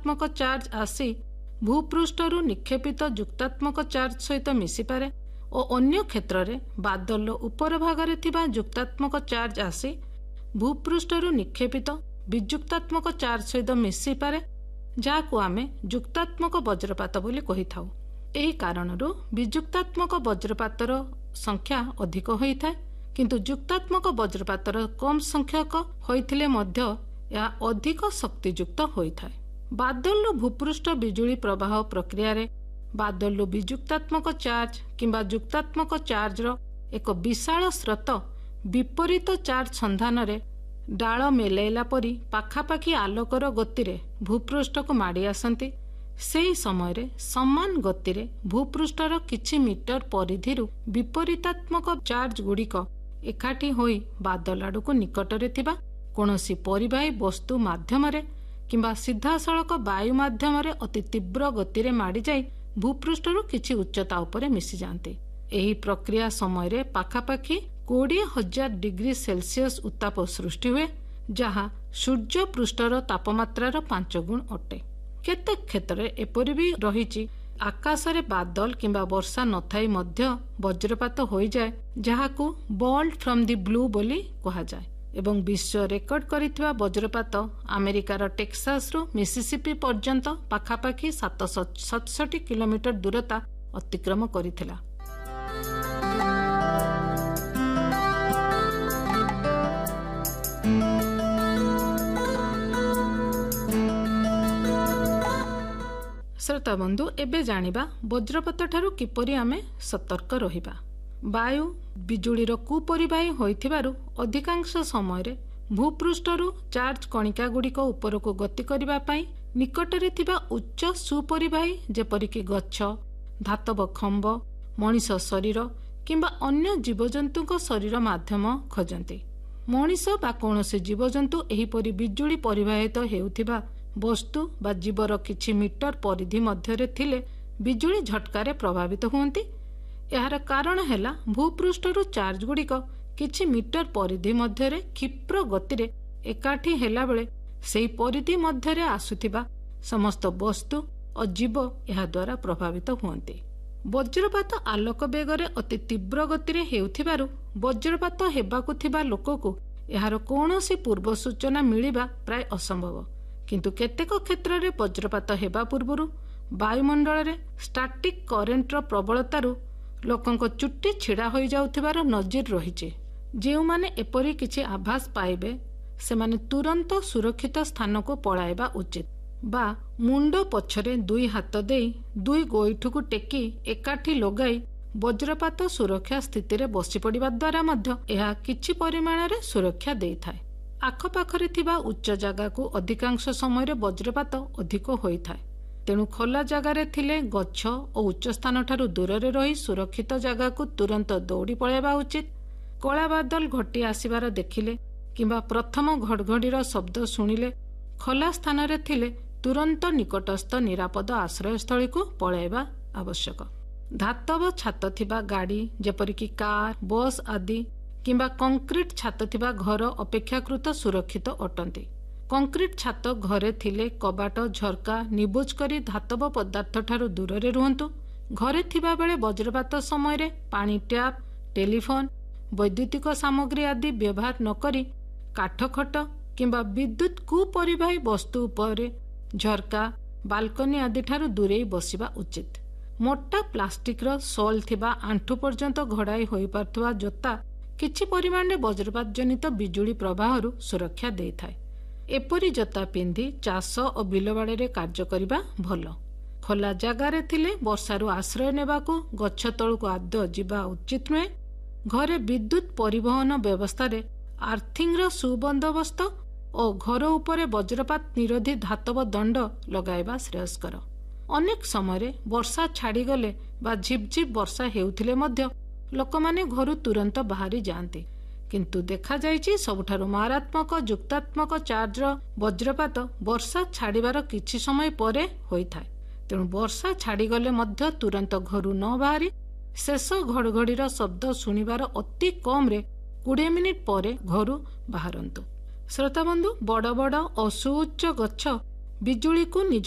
ଋଣାତ୍ମକ charge ଆସି ଭୂପୃଷ୍ଠରୁ ନିକ୍ଷେପିତ ଯୁକ୍ତାତ୍ମକ charge ସହିତ ମିଶିପାରେ ଓ ଅନ୍ୟ କ୍ଷେତ୍ରରେ ବାଦଲର ଉପର ଭାଗରେ ଥିବା ଯୁକ୍ତାତ୍ମକ ଚାର୍ଜ ଆସି ଭୂପୃଷ୍ଠରୁ ନିକ୍ଷେପିତ ବିଯୁକ୍ତାତ୍ମକ ଚାର୍ଜ ସହିତ ମିଶିପାରେ, ଯାହାକୁ ଆମେ ଯୁକ୍ତାତ୍ମକ ବଜ୍ରପାତ ବୋଲି କହିଥାଉ। ଏହି କାରଣରୁ ବିଯୁକ୍ତାତ୍ମକ ବଜ୍ରପାତର ସଂଖ୍ୟା ଅଧିକ ହୋଇଥାଏ, କିନ୍ତୁ ଯୁକ୍ତାତ୍ମକ ବଜ୍ରପାତର କମ୍ ସଂଖ୍ୟକ ହୋଇଥିଲେ ମଧ୍ୟ ଏହା ଅଧିକ ଶକ୍ତିଯୁକ୍ତ ହୋଇଥାଏ। ବାଦଲରୁ ଭୂପୃଷ୍ଠ ବିଜୁଳି ପ୍ରବାହ ପ୍ରକ୍ରିୟାରେ ବାଦଲରୁ ବିଯୁକ୍ତାତ୍ମକ ଚାର୍ଜ କିମ୍ବା ଯୁକ୍ତାତ୍ମକ ଚାର୍ଜର ଏକ ବିଶାଳ ସ୍ରୋତ ବିପରୀତ ଚାର୍ଜ ସନ୍ଧାନରେ ଡାଳ ମେଲାଇଲା ପରି ପାଖାପାଖି ଆଲୋକର ଗତିରେ ଭୂପୃଷ୍ଠକୁ ମାଡ଼ି ଆସନ୍ତି। ସେହି ସମୟରେ ସମାନ ଗତିରେ ଭୂପୃଷ୍ଠର କିଛି ମିଟର ପରିଧିରୁ ବିପରୀତାତ୍ମକ ଚାର୍ଜ ଗୁଡ଼ିକ ଏକାଠି ହୋଇ ବାଦଲ ଆଡ଼କୁ ନିକଟରେ ଥିବା କୌଣସି ପରିବାହୀ ବସ୍ତୁ ମାଧ୍ୟମରେ କିମ୍ବା ସିଧାସଳଖ ବାୟୁ ମାଧ୍ୟମରେ ଅତି ତୀବ୍ର ଗତିରେ ମାଡ଼ିଯାଇ ଭୂପୃଷ୍ଠରୁ କିଛି ଉଚ୍ଚତା ଉପରେ ମିଶିଯାଆନ୍ତି। ଏହି ପ୍ରକ୍ରିୟା ସମୟରେ ପାଖାପାଖି 20,000 ଡିଗ୍ରୀ ସେଲସିୟସ୍ ଉତ୍ତାପ ସୃଷ୍ଟି ହୁଏ, ଯାହା ସୂର୍ଯ୍ୟ ପୃଷ୍ଠର ତାପମାତ୍ରାର 5 ଗୁଣ ଅଟେ। କେତେକ କ୍ଷେତ୍ରରେ ଏପରି ବି ରହିଛି ଆକାଶରେ ବାଦଲ କିମ୍ବା ବର୍ଷା ନଥାଇ ମଧ୍ୟ ବଜ୍ରପାତ ହୋଇଯାଏ, ଯାହାକୁ ବୋଲ୍ଟ ଫ୍ରମ୍ ଦି ବ୍ଲୁ ବୋଲି କୁହାଯାଏ ଏବଂ ବିଶ୍ୱ ରେକର୍ଡ କରିଥିବା ବଜ୍ରପାତ ଆମେରିକାର ଟେକ୍ସାସରୁ ମିସିସିପି ପର୍ଯ୍ୟନ୍ତ ପାଖାପାଖି 767 କିଲୋମିଟର ଦୂରତା ଅତିକ୍ରମ କରିଥିଲା। ଶ୍ରୋତା ବନ୍ଧୁ, ଏବେ ଜାଣିବା ବଜ୍ରପାତ ଠାରୁ କିପରି ଆମେ ସତର୍କ ରହିବା। ବାୟୁ ବିଜୁଳିର କୁପରିବାହୀ ହୋଇଥିବାରୁ ଅଧିକାଂଶ ସମୟରେ ଭୂପୃଷ୍ଠରୁ ଚାର୍ଜ କଣିକା ଗୁଡ଼ିକ ଉପରକୁ ଗତି କରିବା ପାଇଁ ନିକଟରେ ଥିବା ଉଚ୍ଚ ସୁପରିବାହୀ ଯେପରିକି ଗଛ, ଧାତବ ଖମ୍ବ, ମଣିଷ ଶରୀର କିମ୍ବା ଅନ୍ୟ ଜୀବଜନ୍ତୁଙ୍କ ଶରୀର ମାଧ୍ୟମ ଖୋଜନ୍ତି। ମଣିଷ ବା କୌଣସି ଜୀବଜନ୍ତୁ ଏହିପରି ବିଜୁଳି ପରିବାହିତ ହେଉଥିବା ବସ୍ତୁ ବା ଜୀବର କିଛି ମିଟର ପରିଧି ମଧ୍ୟରେ ଥିଲେ ବିଜୁଳି ଝଟକାରେ ପ୍ରଭାବିତ ହୁଅନ୍ତି। ଏହାର କାରଣ ହେଲା ଭୂପୃଷ୍ଠରୁ ଚାର୍ଜ ଗୁଡ଼ିକ କିଛି ମିଟର ପରିଧି ମଧ୍ୟରେ କ୍ଷିପ୍ର ଗତିରେ ଏକାଠି ହେଲାବେଳେ ସେହି ପରିଧି ମଧ୍ୟରେ ଆସୁଥିବା ସମସ୍ତ ବସ୍ତୁ ଓ ଜୀବ ଏହାଦ୍ୱାରା ପ୍ରଭାବିତ ହୁଅନ୍ତି। ବଜ୍ରପାତ ଆଲୋକ ବେଗରେ ଅତି ତୀବ୍ର ଗତିରେ ହେଉଥିବାରୁ ବଜ୍ରପାତ ହେବାକୁ ଥିବା ଲୋକକୁ ଏହାର କୌଣସି ପୂର୍ବ ସୂଚନା ମିଳିବା ପ୍ରାୟ ଅସମ୍ଭବ, କିନ୍ତୁ କେତେକ କ୍ଷେତ୍ରରେ ବଜ୍ରପାତ ହେବା ପୂର୍ବରୁ ବାୟୁମଣ୍ଡଳରେ ଷ୍ଟାଟିକ୍ କରେଣ୍ଟର ପ୍ରବଳତାରୁ ଲୋକଙ୍କ ଚୁଟି ଛିଡ଼ା ହୋଇଯାଉଥିବାର ନଜିର ରହିଛି। ଯେଉଁମାନେ ଏପରି କିଛି ଆଭାସ ପାଇବେ ସେମାନେ ତୁରନ୍ତ ସୁରକ୍ଷିତ ସ୍ଥାନକୁ ପଳାଇବା ଉଚିତ ବା ମୁଣ୍ଡ ପଛରେ 2 ହାତ ଦେଇ 2 ଗୋଇଠକୁ ଟେକି ଏକାଠି ଲଗାଇ ବଜ୍ରପାତ ସୁରକ୍ଷା ସ୍ଥିତିରେ ବସି ପଡ଼ିବା ଦ୍ୱାରା ମଧ୍ୟ ଏହା କିଛି ପରିମାଣରେ ସୁରକ୍ଷା ଦେଇଥାଏ। ଆଖପାଖରେ ଥିବା ଉଚ୍ଚ ଜାଗାକୁ ଅଧିକାଂଶ ସମୟରେ ବଜ୍ରପାତ ଅଧିକ ହୋଇଥାଏ, ତେଣୁ ଖୋଲା ଜାଗାରେ ଥିଲେ ଗଛ ଓ ଉଚ୍ଚ ସ୍ଥାନଠାରୁ ଦୂରରେ ରହି ସୁରକ୍ଷିତ ଜାଗାକୁ ତୁରନ୍ତ ଦୌଡ଼ି ପଳାଇବା ଉଚିତ। କଳା ବାଦଲ ଘଟି ଆସିବାର ଦେଖିଲେ କିମ୍ବା ପ୍ରଥମ ଘଡ଼ଘଡ଼ିର ଶବ୍ଦ ଶୁଣିଲେ ଖୋଲା ସ୍ଥାନରେ ଥିଲେ ତୁରନ୍ତ ନିକଟସ୍ଥ ନିରାପଦ ଆଶ୍ରୟସ୍ଥଳୀକୁ ପଳାଇବା ଆବଶ୍ୟକ। ଧାତବ ଛାତ ଥିବା ଗାଡ଼ି ଯେପରିକି କାର୍, ବସ୍ ଆଦି କିମ୍ବା କଂକ୍ରିଟ ଛାତ ଥିବା ଘର ଅପେକ୍ଷାକୃତ ସୁରକ୍ଷିତ ଅଟନ୍ତି। କଂକ୍ରିଟ ଛାତ ଘରେ ଥିଲେ କବାଟ, ଝରକା ନିବୁଜ କରି ଧାତବ ପଦାର୍ଥଠାରୁ ଦୂରରେ ରୁହନ୍ତୁ। ଘରେ ଥିବାବେଳେ ବଜ୍ରପାତ ସମୟରେ ପାଣି ଟ୍ୟାପ୍, ଟେଲିଫୋନ, ବୈଦ୍ୟୁତିକ ସାମଗ୍ରୀ ଆଦି ବ୍ୟବହାର ନ କରି କାଠ ଖଟ କିମ୍ବା ବିଦ୍ୟୁତ କୁପରିବାହୀ ବସ୍ତୁ ଉପରେ, ଝରକା, ବାଲକୋନି ଆଦିଠାରୁ ଦୂରେଇ ବସିବା ଉଚିତ। ମୋଟା ପ୍ଲାଷ୍ଟିକର ସୋଲ୍ ଥିବା ଆଣ୍ଠୁ ପର୍ଯ୍ୟନ୍ତ ଘୋଡ଼ାଇ ହୋଇପାରୁଥିବା ଜୋତା କିଛି ପରିମାଣରେ ବଜ୍ରପାତ ଜନିତ ବିଜୁଳି ପ୍ରବାହରୁ ସୁରକ୍ଷା ଦେଇଥାଏ। ଏପରି ଜୋତା ପିନ୍ଧି ଚାଷ ଓ ବିଲବାଡ଼ିରେ କାର୍ଯ୍ୟ କରିବା ଭଲ। ଖୋଲା ଜାଗାରେ ଥିଲେ ବର୍ଷାରୁ ଆଶ୍ରୟ ନେବାକୁ ଗଛ ତଳକୁ ଆଦୌ ଯିବା ଉଚିତ ନୁହେଁ। ଘରେ ବିଦ୍ୟୁତ ପରିବହନ ବ୍ୟବସ୍ଥାରେ ଆର୍ଥିଂର ସୁବନ୍ଦୋବସ୍ତ ଓ ଘର ଉପରେ ବଜ୍ରପାତ ନିରୋଧୀ ଧାତବ ଦଣ୍ଡ ଲଗାଇବା ଶ୍ରେୟସ୍କର। ଅନେକ ସମୟରେ ବର୍ଷା ଛାଡ଼ିଗଲେ ବା ଝିପଝିପ ବର୍ଷା ହେଉଥିଲେ ମଧ୍ୟ ଲୋକମାନେ ଘରୁ ତୁରନ୍ତ ବାହାରି ଯାଆନ୍ତି, କିନ୍ତୁ ଦେଖାଯାଇଛି ସବୁଠାରୁ ମାରାତ୍ମକ ଯୁକ୍ତାତ୍ମକ ଚାର୍ଜର ବଜ୍ରପାତ ବର୍ଷା ଛାଡ଼ିବାର କିଛି ସମୟ ପରେ ହୋଇଥାଏ। ତେଣୁ ବର୍ଷା ଛାଡ଼ିଗଲେ ମଧ୍ୟ ତୁରନ୍ତ ଘରୁ ନ ବାହାରି ଶେଷ ଘଡ଼ଘଡ଼ିର ଶବ୍ଦ ଶୁଣିବାର ଅତି କମ୍ରେ 20 ମିନିଟ୍ ପରେ ଘରୁ ବାହାରନ୍ତୁ। ଶ୍ରୋତାବନ୍ଧୁ, ବଡ଼ ବଡ଼ ଓ ସୁଉଚ୍ଚ ଗଛ ବିଜୁଳିକୁ ନିଜ